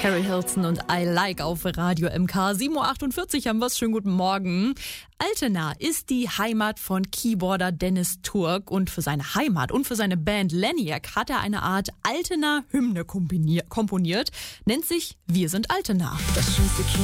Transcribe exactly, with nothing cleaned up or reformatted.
Carrie Hilton und I Like auf Radio M K. sieben Uhr achtundvierzig haben wir es. Schönen guten Morgen. Altena ist die Heimat von Keyboarder Dennis Turk und für seine Heimat und für seine Band Laniac hat er eine Art Altena-Hymne komponiert, nennt sich Wir sind Altena. Das schönste